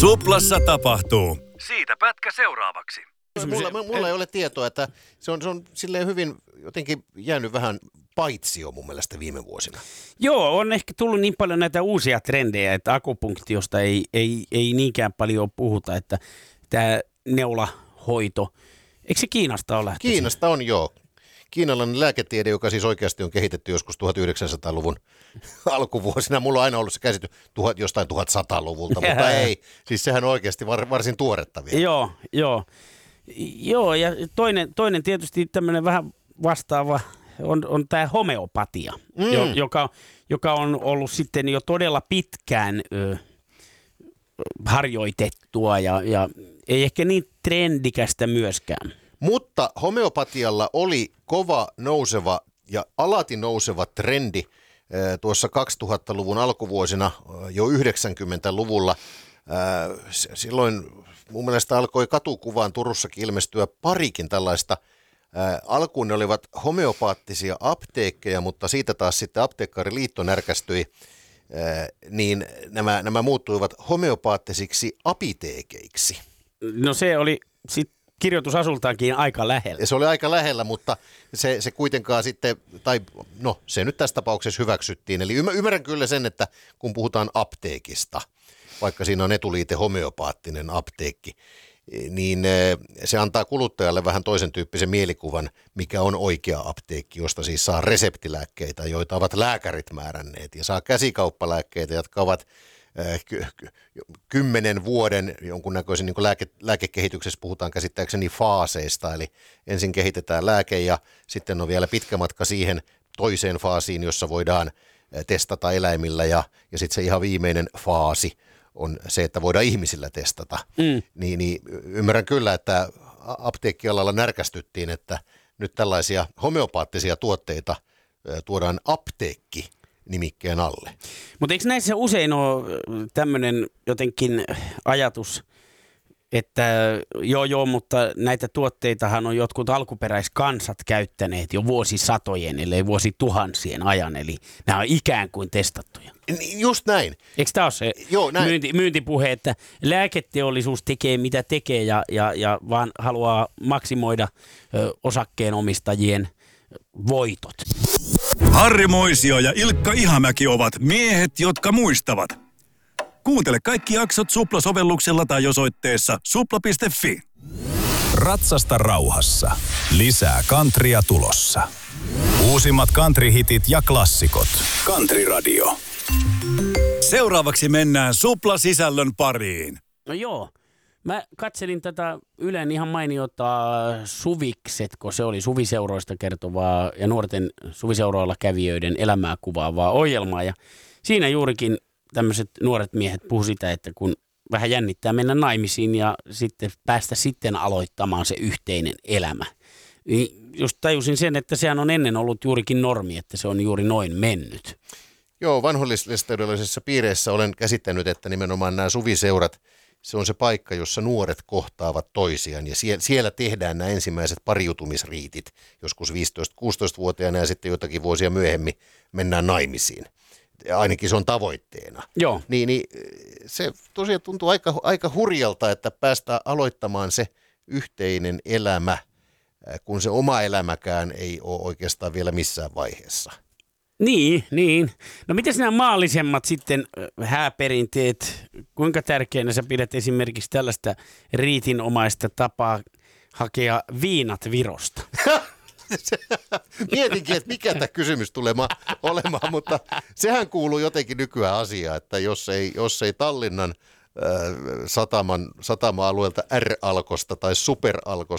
Suplassa tapahtuu. Siitä pätkä seuraavaksi. Mulla ei ole tietoa, että se on silleen hyvin jotenkin jäänyt vähän paitsio mun mielestä viime vuosina. Joo, on ehkä tullut niin paljon näitä uusia trendejä, että akupunktiosta ei niinkään paljon puhuta, että tämä neulahoito, eikö se Kiinasta ole lähtöisin? Kiinasta on, joo. Kiinalainen lääketiede, joka siis oikeasti on kehitetty joskus 1900-luvun alkuvuosina. Mulla on aina ollut se käsitys jostain 1100-luvulta, mutta ei. Siis sehän on oikeasti varsin tuoretta vielä. Joo, ja toinen tietysti tämmöinen vähän vastaava on tämä homeopatia, joka on ollut sitten jo todella pitkään harjoitettua ja ei ehkä niin trendikästä myöskään. Mutta homeopatialla oli kova nouseva ja alati nouseva trendi tuossa 2000-luvun alkuvuosina, jo 90-luvulla. Silloin mun mielestä alkoi katukuvaan Turussakin ilmestyä parikin tällaista. Alkuun ne olivat homeopaattisia apteekkeja, mutta siitä taas sitten Apteekkariliitto närkästyi, niin nämä muuttuivat homeopaattisiksi apiteekeiksi. No se oli sitten kirjoitusasultaankin aika lähellä. Ja se oli aika lähellä, mutta se kuitenkaan sitten, se nyt tässä tapauksessa hyväksyttiin. Eli ymmärrän kyllä sen, että kun puhutaan apteekista, vaikka siinä on etuliite homeopaattinen apteekki, niin se antaa kuluttajalle vähän toisen tyyppisen mielikuvan, mikä on oikea apteekki, josta siis saa reseptilääkkeitä, joita ovat lääkärit määränneet, ja saa käsikauppalääkkeitä, jotka ovat 10 vuoden jonkunnäköisen niin kuin lääkekehityksessä puhutaan käsittääkseni faaseista, eli ensin kehitetään lääke ja sitten on vielä pitkä matka siihen toiseen faasiin, jossa voidaan testata eläimillä ja sitten se ihan viimeinen faasi on se, että voidaan ihmisillä testata. Niin ymmärrän kyllä, että apteekkialalla närkästyttiin, että nyt tällaisia homeopaattisia tuotteita tuodaan apteekki-nimikkeen alle. Mutta eikö näissä usein ole tämmöinen jotenkin ajatus, että mutta näitä tuotteitahan on jotkut alkuperäiskansat käyttäneet jo vuosisatojen, ellei vuosituhansien ajan, eli nämä on ikään kuin testattuja. Just näin. Eikö tämä ole se myyntipuhe, että lääketeollisuus tekee mitä tekee ja vaan haluaa maksimoida osakkeenomistajien voitot? Harri Moisio ja Ilkka Ihamäki ovat miehet, jotka muistavat. Kuuntele kaikki jaksot Supla-sovelluksella tai osoitteessa supla.fi. Ratsasta rauhassa. Lisää countrya tulossa. Uusimmat country-hitit ja klassikot. Country Radio. Seuraavaksi mennään Supla-sisällön pariin. No joo. Mä katselin tätä Ylen ihan mainiota Suviksetko, se oli suviseuroista kertovaa ja nuorten suviseuroilla kävijöiden elämää kuvaavaa ohjelmaa. Ja siinä juurikin tämmöiset nuoret miehet puhu sitä, että kun vähän jännittää mennä naimisiin ja sitten päästä sitten aloittamaan se yhteinen elämä. Niin just tajusin sen, että sehän on ennen ollut juurikin normi, että se on juuri noin mennyt. Joo, vanhollislesteydellisessä piireissä olen käsittänyt, että nimenomaan nämä suviseurat, se on se paikka, jossa nuoret kohtaavat toisiaan ja siellä tehdään nämä ensimmäiset pariutumisriitit, joskus 15-16-vuotiaana ja sitten jotakin vuosia myöhemmin mennään naimisiin. Ainakin se on tavoitteena. Joo. Niin se tosiaan tuntuu aika hurjalta, että päästään aloittamaan se yhteinen elämä, kun se oma elämäkään ei ole oikeastaan vielä missään vaiheessa. Niin. No mitäs nämä maallisemmat sitten hääperinteet, kuinka tärkeänä sä pidät esimerkiksi tällaista riitinomaista tapaa hakea viinat Virosta? Mietinkin, että mikä tämä kysymys tulee olemaan, mutta sehän kuuluu jotenkin nykyään asiaan, että jos ei Tallinnan satama-alueelta R-alkosta tai super-alkosta